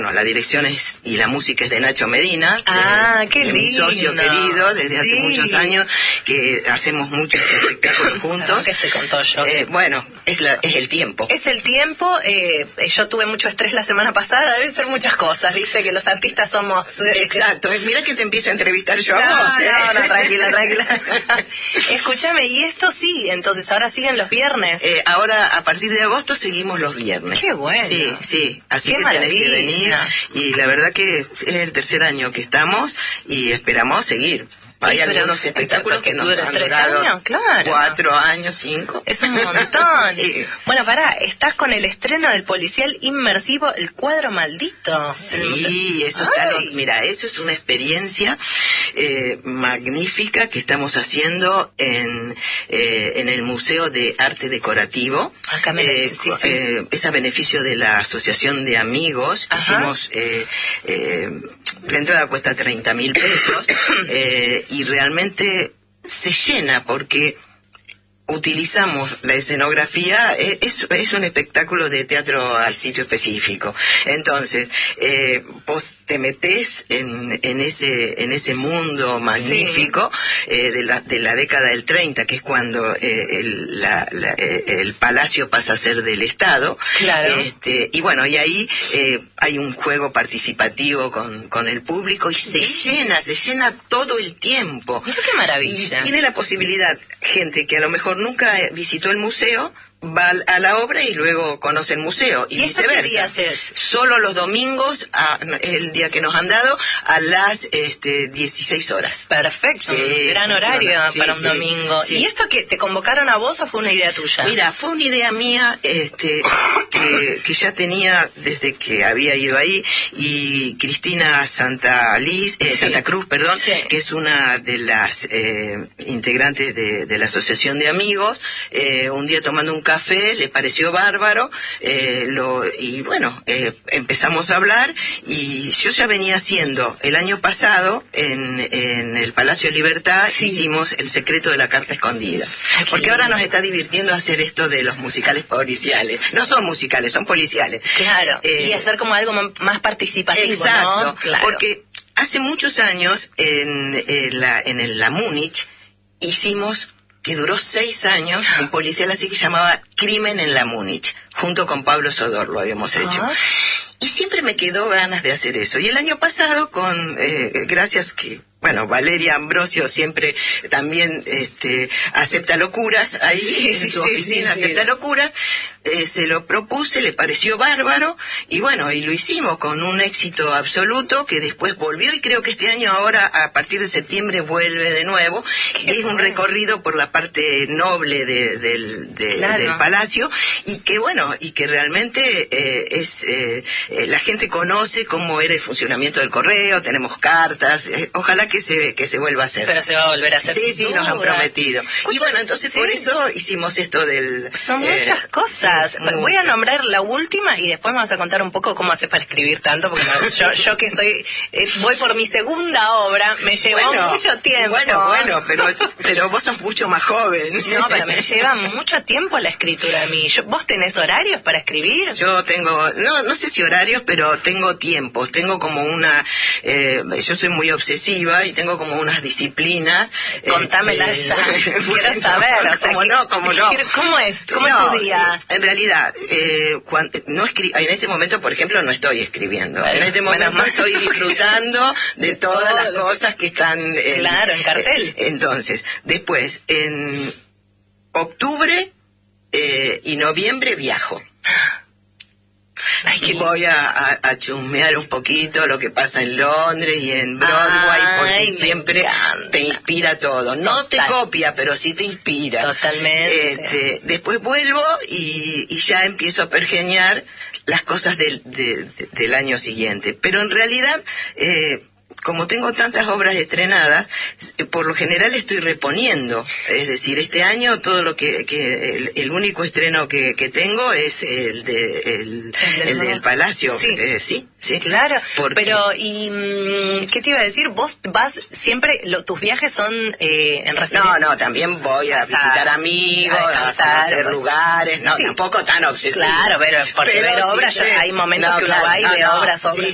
bueno, la dirección y la música es de Nacho Medina, qué lindo. Mi socio querido desde hace muchos años, que hacemos muchos espectáculos juntos. Que estoy con todo yo. Bueno, es el tiempo. Es el tiempo. Yo tuve mucho estrés la semana pasada, deben ser muchas cosas, viste, que los artistas somos... Exacto, mira que te empiezo a entrevistar yo a vos. No, tranquila. Escúchame, y esto sí, entonces ahora siguen los viernes. Ahora, a partir de agosto, seguimos los viernes. ¡Qué bueno! Sí, así Qué que maravilla. tenés que venir. Y la verdad que es el tercer año que estamos y esperamos seguir. Hay algunos espectáculos que nos han 3 durado años, claro. 4 años, 5. Es un montón. Sí. Bueno, estás con el estreno del policial inmersivo El Cuadro Maldito. Sí, eso mira, eso es una experiencia magnífica que estamos haciendo en el Museo de Arte Decorativo. Acá sí. Es a beneficio de la Asociación de Amigos. Ajá. Hicimos, la entrada cuesta 30.000 pesos. Y realmente se llena porque utilizamos la escenografía, es un espectáculo de teatro al sitio específico. Entonces, vos te metés en ese mundo magnífico de la década del 30, que es cuando el palacio pasa a ser del Estado. Claro. Y bueno, y ahí hay un juego participativo con el público y se llena todo el tiempo. Mira qué maravilla. Y tiene la posibilidad, gente que a lo mejor nunca visitó el museo, va a la obra y luego conoce el museo y viceversa. ¿Qué días es? Solo los domingos, el día que nos han dado, a las 16 horas. Perfecto, Sí, gran horario para un sí, domingo. sí. ¿Y esto que te convocaron a vos o fue una idea tuya? Mira, fue una idea mía que ya tenía desde que había ido ahí, y Cristina Santa Cruz, que es una de las integrantes de la Asociación de Amigos, un día tomando un café, le pareció bárbaro, y bueno, empezamos a hablar, y yo ya venía haciendo, el año pasado, en el Palacio Libertad, hicimos El secreto de la carta escondida. Porque ahora nos está divirtiendo hacer esto de los musicales policiales. No son musicales, son policiales. Claro, y hacer como algo más participativo, exacto, ¿no? Claro. Porque hace muchos años, en la Múnich, hicimos, que duró 6 años, un policial así que llamaba Crimen en la Múnich, junto con Pablo Sodor lo habíamos hecho. Y siempre me quedó ganas de hacer eso. Y el año pasado, gracias que, bueno, Valeria Ambrosio siempre también acepta locuras, ahí en su oficina acepta locuras, se lo propuse, le pareció bárbaro, y bueno, y lo hicimos con un éxito absoluto, que después volvió, y creo que este año ahora, a partir de septiembre, vuelve de nuevo. Es un recorrido por la parte noble del palacio, y que bueno, y que realmente la gente conoce cómo era el funcionamiento del correo, tenemos cartas, ojalá que se vuelva a hacer. Pero se va a volver a hacer. Sí, nos han prometido. Y bueno, entonces por eso hicimos esto del... Son muchas cosas. Voy a nombrar la última y después me vas a contar un poco cómo haces para escribir tanto, porque yo que voy por mi segunda obra, me llevó mucho tiempo. Bueno, pero vos sos mucho más joven. No, pero me lleva mucho tiempo la escritura a mí. ¿Vos tenés horarios para escribir? Yo tengo, no sé si horarios, pero tengo tiempos, tengo como yo soy muy obsesiva y tengo como unas disciplinas. Contámelas ya, quiero saber. O sea, ¿Cómo no? ¿Cómo es? ¿Cómo es tu día? En realidad, en este momento, por ejemplo, no estoy escribiendo. En este momento estoy disfrutando de todas las cosas que están en cartel. Entonces, después, en octubre y noviembre viajo. Voy a chusmear un poquito lo que pasa en Londres y en Broadway, porque siempre te inspira todo. No te copia, pero sí te inspira. Totalmente. Después vuelvo y ya empiezo a pergeñar las cosas del año siguiente. Pero en realidad, como tengo tantas obras estrenadas, por lo general estoy reponiendo. Es decir, este año todo lo que el único estreno que tengo es el del Palacio. Sí, claro. Pero, ¿y qué te iba a decir? ¿Vos vas siempre, tus viajes son en referencia? No, también voy a visitar amigos, a conocer lugares, tampoco tan obsesivo. Claro, pero porque ver obras, hay momentos que uno va y ve obras.